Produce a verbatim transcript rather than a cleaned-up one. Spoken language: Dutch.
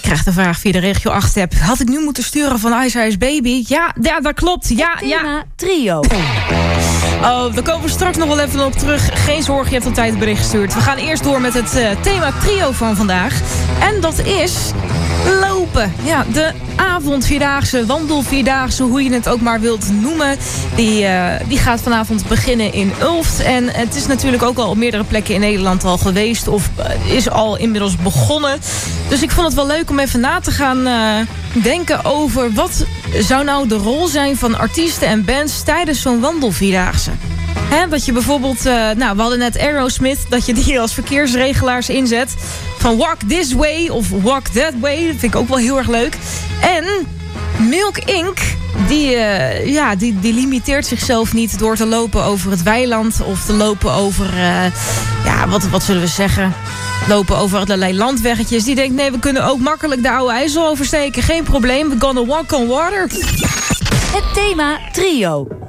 krijg de vraag via de regio acht app. Had ik nu moeten sturen van Ice Ice Baby? Ja, ja dat klopt. Ja, ja. Trio. Oh, daar komen we straks nog wel even op terug. Geen zorgen, je hebt op tijd het bericht gestuurd. We gaan eerst door met het uh, thema trio van vandaag. En dat is lopen. Ja, de avondvierdaagse, wandelvierdaagse, hoe je het ook maar wilt noemen. Die, uh, die gaat vanavond beginnen in Ulft. En het is natuurlijk ook al op meerdere plekken in Nederland al geweest. Of uh, is al inmiddels begonnen. Dus ik vond het wel leuk om even na te gaan uh, denken over... wat zou nou de rol zijn van artiesten en bands tijdens zo'n wandelvierdaagse? He, dat je bijvoorbeeld, uh, nou, we hadden net Aerosmith, dat je die als verkeersregelaars inzet. Van walk this way of walk that way. Dat vind ik ook wel heel erg leuk. En Milk Incorporated, die, uh, ja, die, die limiteert zichzelf niet door te lopen over het weiland. Of te lopen over, uh, ja, wat, wat zullen we zeggen... lopen over allerlei landweggetjes. Die denkt, nee, we kunnen ook makkelijk de Oude IJssel oversteken. Geen probleem, we're gonna walk on water. Het thema trio.